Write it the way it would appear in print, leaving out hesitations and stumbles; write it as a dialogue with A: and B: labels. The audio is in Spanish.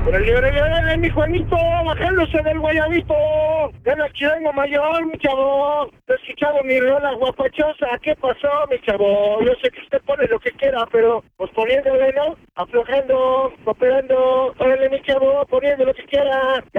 A: Órale, mi Juanito, bajándose del guayabito. Gana Chirango Mayor, mi chavo. He escuchado mi rola guapachosa. ¿Qué pasó, mi chavo? Yo sé que usted pone lo que quiera, pero pues poniéndole, ¿no? Aflojando, cooperando. Órale, mi chavo, poniendo lo que quiera.